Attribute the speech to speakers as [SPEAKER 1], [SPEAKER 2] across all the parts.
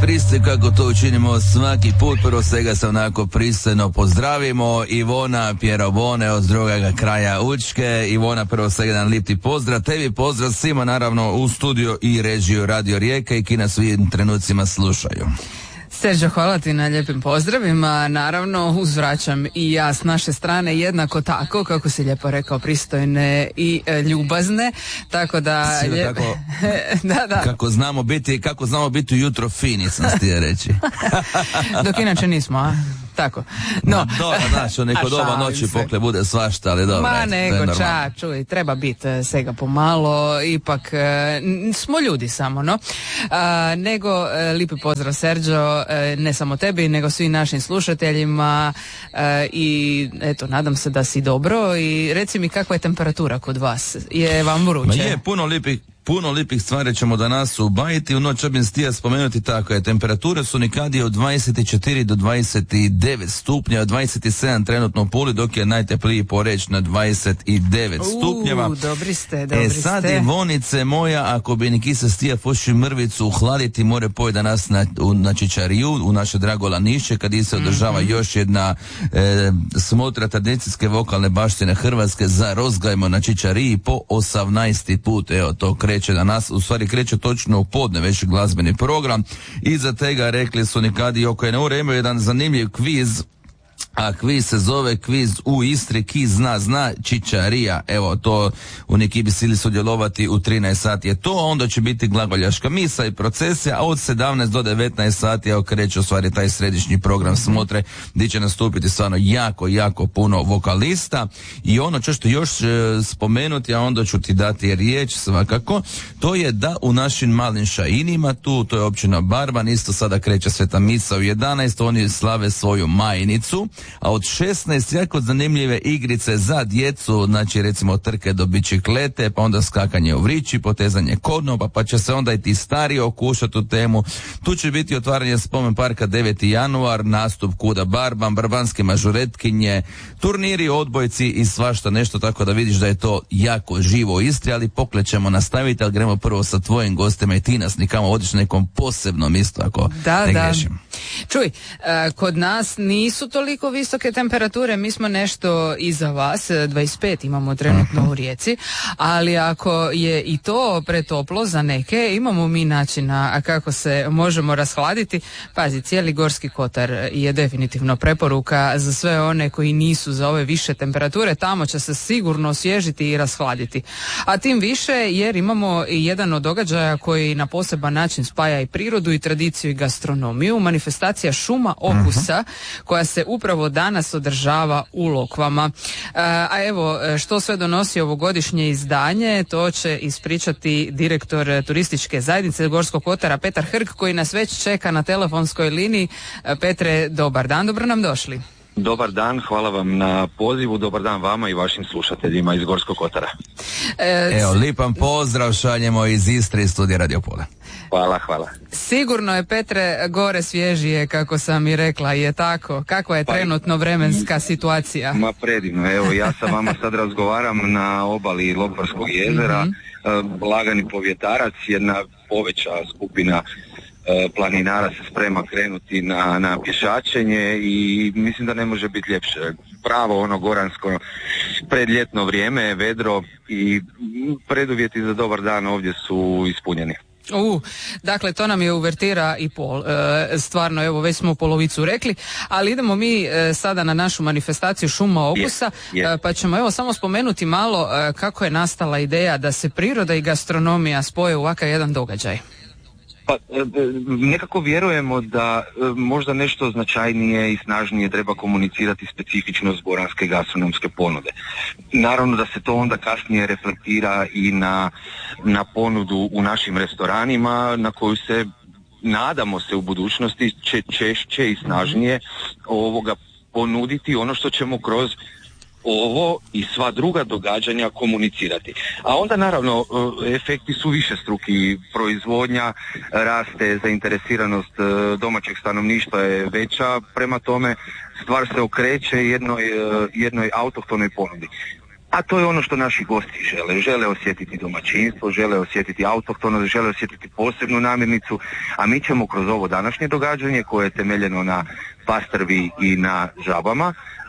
[SPEAKER 1] pristojno kako to učinimo svaki put. Prvo svega se onako pristojno pozdravimo. Ivona Pierobone od drugoga kraja Učke. Ivona, prvo svega jedan lipi pozdrav. Tebi pozdrav svima naravno u studio i režiju Radio Rijeka i ki nas u jednim trenucima slušaju.
[SPEAKER 2] Serđo, hvala ti na lijepim pozdravima. Naravno, uzvraćam i ja s naše strane jednako tako, kako si lijepo rekao, pristojne i ljubazne. Tako da...
[SPEAKER 1] Tako,
[SPEAKER 2] da.
[SPEAKER 1] Kako znamo biti ujutro fini, sam htio reći.
[SPEAKER 2] Dok inače nismo, a? Tako. No,
[SPEAKER 1] znaš, u neko doba noći pokle bude svašta, ali dobro.
[SPEAKER 2] Ma nego, čuj, treba biti svega pomalo, ipak smo ljudi samo, no. Nego, lipi pozdrav Serđo, ne samo tebi, nego svim našim slušateljima i eto, nadam se da si dobro i reci mi kakva je temperatura kod vas, je vam vruće?
[SPEAKER 1] Ma je, puno lipih stvari ćemo danas ubajiti. U noć obim stija spomenuti tako je. Temperature su nikadije od 24 do 29 stupnja, od 27 trenutno u Puli, dok je najtepliji Poreč na 29 stupnjeva.
[SPEAKER 2] Dobri ste.
[SPEAKER 1] Sad Ivonice moja, ako bi neki se stija poši mrvicu uhladiti, more poj danas na Čičariju, u naše drago Lanišće, kad se održava još jedna smotra tradicijske vokalne baštine Hrvatske za Rozgajmo na Čičariji po 18. put. Evo, to kreće danas, u stvari kreće točno u podne već glazbeni program. Iza tega rekli su nikadi oko Eneure imaju jedan zanimljiv kviz, a kviz se zove Kviz u Istri, ki zna Čičarija. Evo, to u neki bi sili sudjelovati u 13 sati je to, onda će biti glagoljaška misa i procesija, a od 17 do 19 sati kreće u stvari taj središnji program smotre, gdje će nastupiti stvarno jako puno vokalista. I ono što još spomenuti, a onda ću ti dati riječ svakako, to je da u našim malim Šajinima, to je općina Barban, isto sada kreće sveta misa u 11, oni slave svoju majnicu, a od 16 jako zanimljive igrice za djecu, znači recimo trke do biciklete, pa onda skakanje u vrići, potezanje konopa, pa će se onda i ti stariji okušati u temu. Tu će biti otvaranje spomen parka 9. januar, nastup Kuda Barban, barbanske mažuretkinje, turniri, odbojci i svašta nešto, tako da vidiš da je to jako živo u Istri, ali poklet ćemo nastaviti, ali gremo prvo sa tvojim gostima i ti nas nikamo vodiš na nekom posebnom mjestu, ako ne grešim.
[SPEAKER 2] Čuj, kod nas nisu toliko visoke temperature, mi smo nešto iza vas, 25 imamo trenutno u Rijeci, ali ako je i to pretoplo za neke, imamo mi načina kako se možemo rashladiti. Pazi, cijeli Gorski kotar je definitivno preporuka za sve one koji nisu za ove više temperature, tamo će se sigurno osvježiti i rashladiti. A tim više jer imamo i jedan od događaja koji na poseban način spaja i prirodu i tradiciju i gastronomiju, manifestacija Šuma okusa, koja se upravo danas održava u Lokvama. A evo, što sve donosi ovogodišnje izdanje, to će ispričati direktor turističke zajednice Gorskog kotara Petar Hrg, koji nas već čeka na telefonskoj liniji. Petre, dobar dan, dobro nam došli.
[SPEAKER 3] Dobar dan, hvala vam na pozivu, dobar dan vama i vašim slušateljima iz Gorskog kotara.
[SPEAKER 1] Evo, lipan pozdrav šaljemo iz Istre i studija Radio Pole.
[SPEAKER 3] Hvala.
[SPEAKER 2] Sigurno je, Petre, gore svježije, kako sam i rekla, je tako? Kakva je trenutno vremenska situacija?
[SPEAKER 3] Ma predivno, evo ja sa vama sad razgovaram na obali Lokvarskog jezera, lagani povjetarac, jedna poveća skupina planinara se sprema krenuti na pješačenje i mislim da ne može biti ljepše. Pravo ono goransko predljetno vrijeme, vedro i preduvjeti za dobar dan ovdje su ispunjeni.
[SPEAKER 2] Dakle, to nam je uvertira i pol. Stvarno, evo, već smo polovicu rekli, ali idemo mi sada na našu manifestaciju Šuma okusa, pa ćemo evo samo spomenuti malo kako je nastala ideja da se priroda i gastronomija spoje u ovakav jedan događaj.
[SPEAKER 3] Pa nekako vjerujemo da možda nešto značajnije i snažnije treba komunicirati specifičnost goranske gastronomske ponude. Naravno da se to onda kasnije reflektira i na ponudu u našim restoranima, na koju se nadamo se u budućnosti će češće i snažnije ponuditi ono što ćemo kroz ovo i sva druga događanja komunicirati. A onda naravno efekti su višestruki, proizvodnja raste, zainteresiranost domaćeg stanovništva je veća, prema tome stvar se okreće jednoj autohtonoj ponudi. A to je ono što naši gosti žele. Žele osjetiti domaćinstvo, žele osjetiti autohtono, žele osjetiti posebnu namirnicu, a mi ćemo kroz ovo današnje događanje koje je temeljeno na pastrvi i na žabama,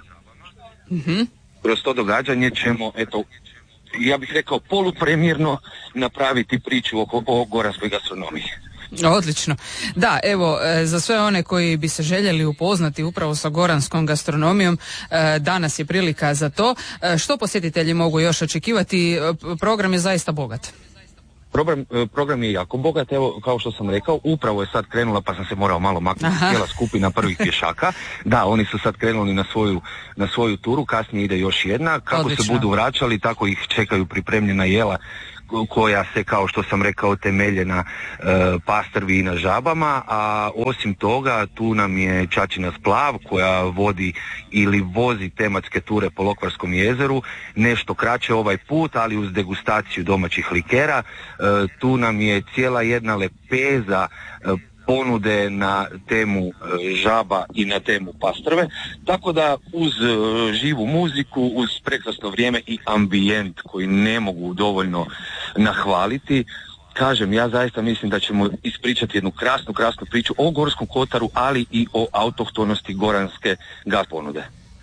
[SPEAKER 3] kroz to događanje ćemo, eto, ja bih rekao polupremjerno napraviti priču o goranskoj gastronomiji.
[SPEAKER 2] Odlično. Da, evo, za sve one koji bi se željeli upoznati upravo sa goranskom gastronomijom, danas je prilika za to. Što posjetitelji mogu još očekivati? Program je zaista bogat.
[SPEAKER 3] Program je jako bogat, evo kao što sam rekao, upravo je sad krenula, pa sam se morao malo maknuti, cijela skupina prvih pješaka. Da, oni su sad krenuli na svoju turu, kasnije ide još jedna. Kako Odlično. Se budu vraćali, tako ih čekaju pripremljena jela koja se, kao što sam rekao, temelje na pastrvi i na žabama, a osim toga tu nam je Čačina Splav koja vodi ili vozi tematske ture po Lokvarskom jezeru, nešto kraće ovaj put, ali uz degustaciju domaćih likera. Tu nam je cijela jedna lepeza ponude na temu žaba i na temu pastrve, tako da uz živu muziku, uz prekrasno vrijeme i ambijent koji ne mogu dovoljno nahvaliti, kažem, ja zaista mislim da ćemo ispričati jednu krasnu priču o Gorskom kotaru, ali i o autohtonosti goranske gas ponude.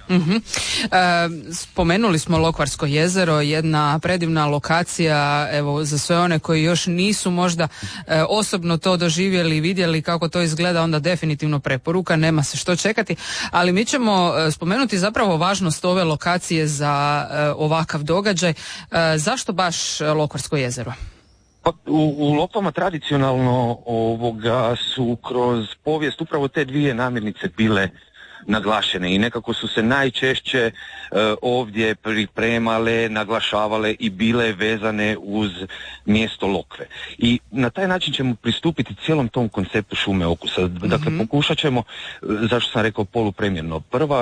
[SPEAKER 2] Spomenuli smo Lokvarsko jezero, jedna predivna lokacija, evo za sve one koji još nisu možda osobno to doživjeli i vidjeli kako to izgleda, onda definitivno preporuka, nema se što čekati, ali mi ćemo spomenuti zapravo važnost ove lokacije za ovakav događaj. Zašto baš Lokvarsko jezero?
[SPEAKER 3] Pa u Lokvama tradicionalno su kroz povijest upravo te dvije namirnice bile naglašene i nekako su se najčešće ovdje pripremale, naglašavale i bile vezane uz mjesto Lokve. I na taj način ćemo pristupiti cijelom tom konceptu šume okusa. Dakle, pokušat ćemo, zašto sam rekao polupremjerno,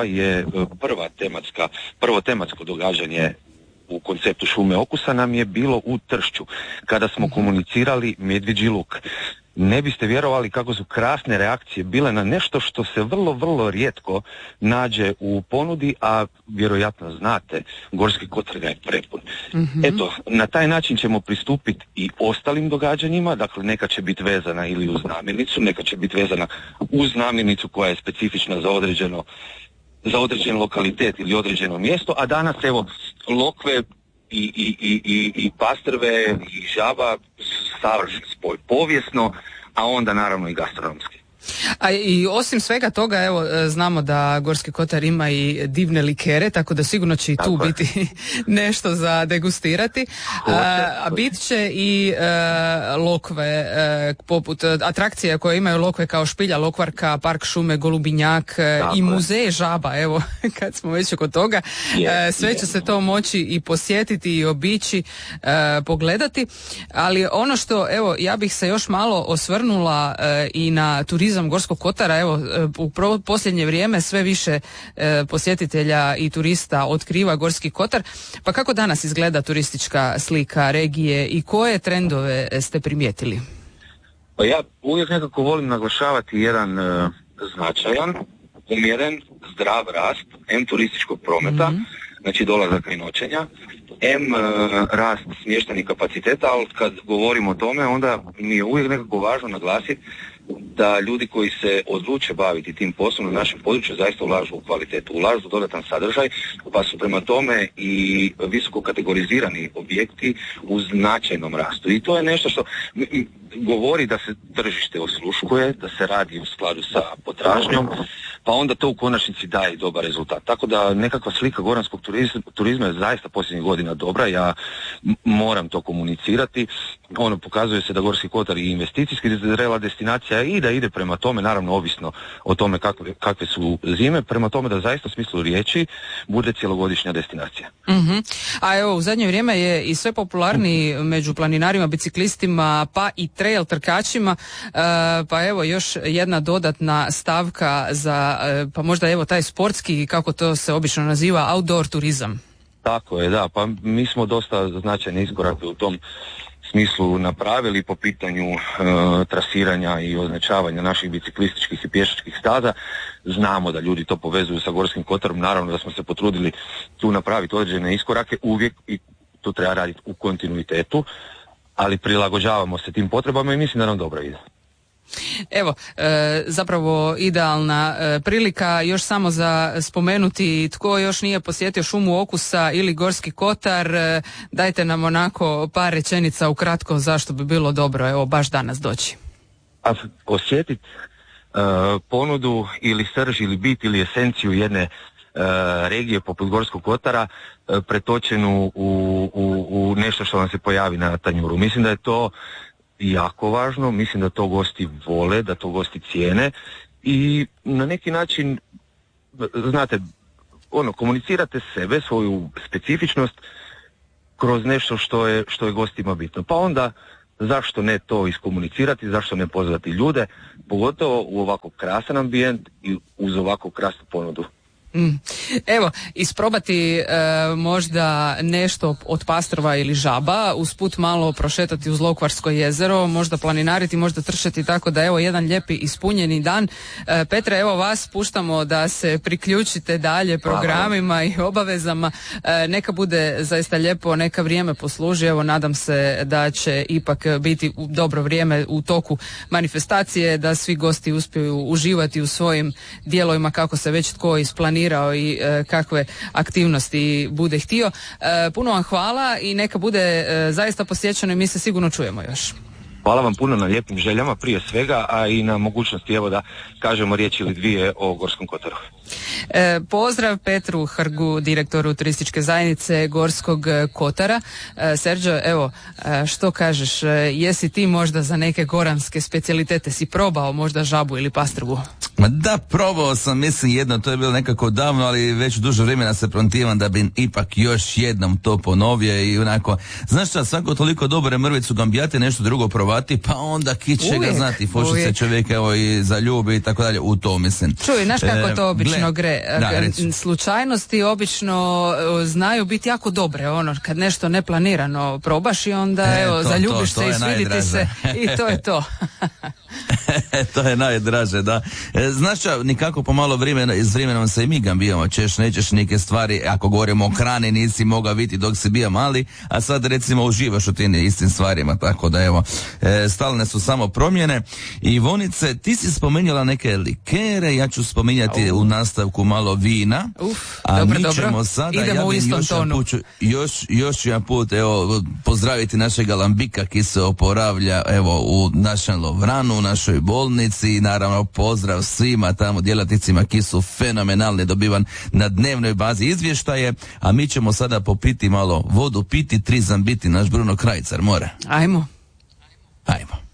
[SPEAKER 3] prvo tematsko događanje u konceptu šume okusa nam je bilo u Tršću, kada smo komunicirali medvjeđi luk. Ne biste vjerovali kako su krasne reakcije bile na nešto što se vrlo rijetko nađe u ponudi, a vjerojatno znate, Gorski kotar ga je prepun. Eto, na taj način ćemo pristupiti i ostalim događanjima, dakle neka će biti vezana ili uz namirnicu, neka će biti vezana uz namirnicu koja je specifična za određen lokalitet ili određeno mjesto, a danas evo Lokve i pastrve i žaba savršen spoj povijesno, a onda naravno i gastronomski.
[SPEAKER 2] A i osim svega toga, evo, znamo da Gorski kotar ima i divne likere, tako da sigurno će i tu biti nešto za degustirati. A bit će i lokve, poput atrakcija koje imaju lokve kao Špilja Lokvarka, Park šume Golubinjak i muzej žaba, evo, kad smo već oko toga. Sve će se to moći i posjetiti i obići, pogledati. Ali ono što, evo, ja bih se još malo osvrnula i na turizam Gorskog kotara, evo, u posljednje vrijeme sve više posjetitelja i turista otkriva Gorski kotar. Pa kako danas izgleda turistička slika regije i koje trendove ste primijetili?
[SPEAKER 3] Pa ja uvijek nekako volim naglašavati jedan značajan, umjeren, zdrav rast turističkog prometa, znači dolazaka i noćenja, rast smještajnih kapaciteta, ali kad govorimo o tome, onda mi je uvijek nekako važno naglasiti da ljudi koji se odluče baviti tim poslom na našem području zaista ulažu u kvalitetu, ulažu u dodatan sadržaj, pa su prema tome i visoko kategorizirani objekti u značajnom rastu. I to je nešto što govori da se tržište osluškuje, da se radi u skladu sa potražnjom, pa onda to u konačnici daje dobar rezultat. Tako da nekakva slika goranskog turizma je zaista posljednjih godina dobra, ja moram to komunicirati. Ono pokazuje se da Gorski kotar i investicijski zrela destinacija i da ide prema tome, naravno ovisno o tome kakve su zime, prema tome da zaista u smislu riječi bude cjelogodišnja destinacija.
[SPEAKER 2] A evo, u zadnje vrijeme je i sve popularniji među planinarima, biciklistima, pa i trail trkačima, pa evo još jedna dodatna stavka za, pa možda evo taj sportski, kako to se obično naziva, outdoor turizam.
[SPEAKER 3] Tako je, da, pa mi smo dosta značajni iskorak u tom smislu napravili po pitanju trasiranja i označavanja naših biciklističkih i pješačkih staza. Znamo da ljudi to povezuju sa Gorskim kotarom, naravno da smo se potrudili tu napraviti određene iskorake uvijek i to treba raditi u kontinuitetu, ali prilagođavamo se tim potrebama i mislim da nam dobro ide.
[SPEAKER 2] Evo, zapravo idealna prilika još samo za spomenuti tko još nije posjetio šumu okusa ili Gorski kotar, dajte nam onako par rečenica ukratko zašto bi bilo dobro, evo, baš danas doći.
[SPEAKER 3] A osjetiti ponudu ili srž ili bit ili esenciju jedne regije poput Gorskog kotara pretočenu u nešto što vam se pojavi na tanjuru. Mislim da je to jako važno, mislim da to gosti vole, da to gosti cijene i na neki način, znate, komunicirate sebe, svoju specifičnost kroz nešto što je gostima bitno. Pa onda zašto ne to iskomunicirati, zašto ne pozvati ljude, pogotovo u ovako krasan ambijent i uz ovako krasnu ponudu.
[SPEAKER 2] Evo, isprobati možda nešto od pastrva ili žaba, usput malo prošetati uz Lokvarsko jezero, možda planinariti, možda tršati, tako da evo jedan lijepi ispunjeni dan. Petre, evo vas puštamo da se priključite dalje programima i obavezama. Neka bude zaista lijepo, neka vrijeme posluži, evo nadam se da će ipak biti dobro vrijeme u toku manifestacije, da svi gosti uspiju uživati u svojim dijelovima kako se već tko isplanirao i kakve aktivnosti bude htio. Puno vam hvala i neka bude zaista posjećeno i mi se sigurno čujemo još.
[SPEAKER 3] Hvala vam puno na lijepim željama prije svega, a i na mogućnosti evo da kažemo riječ ili dvije o Gorskom kotaru.
[SPEAKER 2] Pozdrav Petru Hrgu, direktoru turističke zajednice Gorskog kotara. Serđo, evo, što kažeš, jesi ti možda za neke goranske specijalitete si probao možda žabu ili pastrvu?
[SPEAKER 1] Da, probao sam, mislim jedno, to je bilo nekako davno, ali već duže vremena se protivam da bi ipak još jednom to ponovio i onako, znaš šta, svako toliko dobre mrvicu gambijate, nešto drugo provati, pa onda kiće ga znati, foši se čovjek evo i zaljubi i tako dalje, u to mislim.
[SPEAKER 2] Čuj, znaš kako to obično gre? Slučajnosti obično znaju biti jako dobre, kad nešto neplanirano probaš i onda zaljubiš se i svidi ti se i to je to.
[SPEAKER 1] To je najdraže, da. Znaš šta, nikako pomalo s vremenom se i mi gambijamo, ćeš, nećeš neke stvari, ako govorimo o hrani nisi mogao vidjeti dok si bio mali, a sad recimo uživaš u tim istim stvarima, tako da evo, stalne su samo promjene. Ivonice, ti si spomenjala neke likere, ja ću spominjati u nastavku malo vina, a
[SPEAKER 2] dobro,
[SPEAKER 1] mi ćemo sada,
[SPEAKER 2] idemo u istom tonu.
[SPEAKER 1] Još jedan put, evo, pozdraviti našeg Lambika ki se oporavlja, evo, u našem Lovranu, u našoj bolnici i naravno pozdrav svima tamo djelatnicima ki su fenomenalni, dobivan na dnevnoj bazi izvještaje, a mi ćemo sada popiti malo vodu, piti 3 zambiti, naš Bruno Krajcar, more.
[SPEAKER 2] Ajmo.